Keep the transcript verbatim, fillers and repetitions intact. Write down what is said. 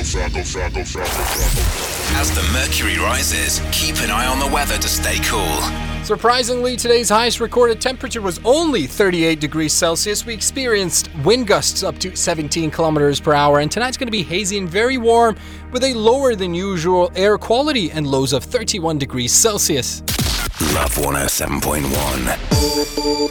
As the mercury rises, keep an eye on the weather to stay cool. Surprisingly, today's highest recorded temperature was only thirty-eight degrees Celsius. We experienced wind gusts up to seventeen kilometers per hour, and tonight's going to be hazy and very warm with a lower than usual air quality and lows of thirty-one degrees Celsius. Love one oh seven point one.